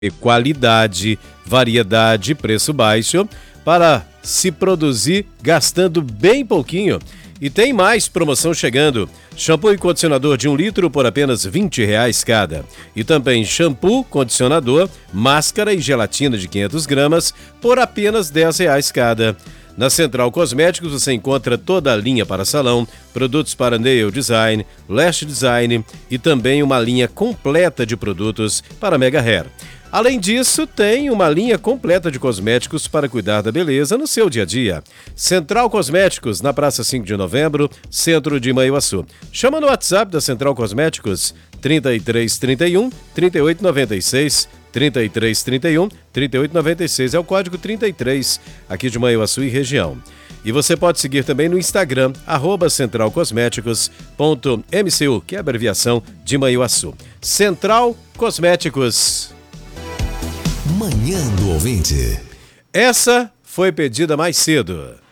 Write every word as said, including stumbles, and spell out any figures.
qualidade, variedade, preço baixo para se produzir gastando bem pouquinho. E tem mais promoção chegando. Shampoo e condicionador de um litro por apenas vinte reais cada. E também shampoo, condicionador, máscara e gelatina de quinhentas gramas por apenas dez reais cada. Na Central Cosméticos você encontra toda a linha para salão, produtos para nail design, lash design e também uma linha completa de produtos para mega hair. Além disso, tem uma linha completa de cosméticos para cuidar da beleza no seu dia a dia. Central Cosméticos, na Praça cinco de Novembro, centro de Manhuaçu. Chama no WhatsApp da Central Cosméticos, trinta e três, trinta e um, trinta e oito, noventa e seis, trinta e três, trinta e um, trinta e oito, noventa e seis, é o código trinta e três, aqui de Manhuaçu e região. E você pode seguir também no Instagram, arroba centralcosméticos.mcu, que é a abreviação de Manhuaçu. Central Cosméticos. Manhã do Ouvinte. Essa foi pedida mais cedo.